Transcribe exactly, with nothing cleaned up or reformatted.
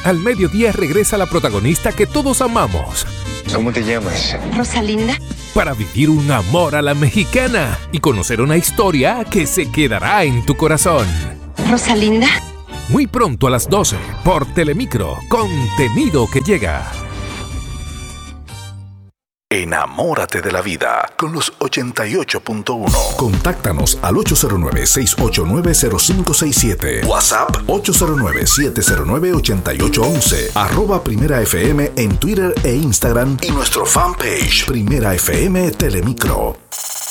al mediodía regresa la protagonista que todos amamos. ¿Cómo te llamas? Rosalinda. Para vivir un amor a la mexicana y conocer una historia que se quedará en tu corazón. Rosalinda. Muy pronto a las doce por Telemicro, contenido que llega. Enamórate de la vida con los ochenta y ocho punto uno. Contáctanos al ocho cero nueve, seis ocho nueve, cero cinco seis siete. WhatsApp ocho cero nueve, siete cero nueve, ocho ocho uno uno. Arroba Primera F M en Twitter e Instagram y nuestro fanpage Primera F M Telemicro.